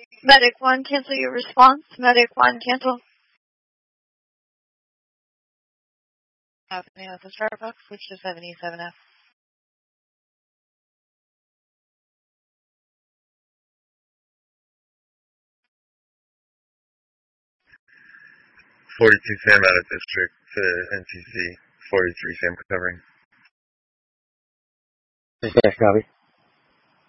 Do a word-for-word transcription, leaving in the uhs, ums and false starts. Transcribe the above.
Medic one, cancel your response. Medic one, cancel. Happening at the Starbucks, which is seventy-seven F. forty-two Sam out of district to N C C. forty-three Sam recovering. Dispatch, copy.